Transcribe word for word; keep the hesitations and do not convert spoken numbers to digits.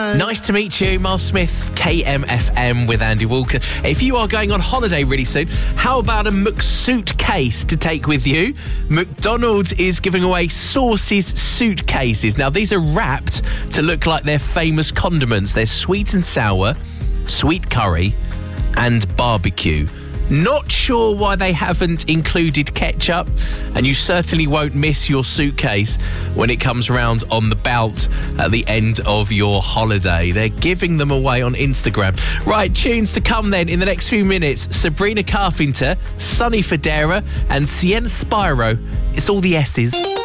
Nice to meet you, Miles Smith, K M F M with Andy Walker. If you are going on holiday really soon, how about a McSuitcase to take with you? McDonald's is giving away Sauces suitcases. Now, these are wrapped to look like their famous condiments. They're sweet and sour, sweet curry, and barbecue. Not sure why they haven't included ketchup, and you certainly won't miss your suitcase when it comes round on the bout at the end of your holiday. They're giving them away on Instagram. Right, tunes to come then in the next few minutes. Sabrina Carpenter, Sonny Fodera, and Cien Spiro. It's all the S's.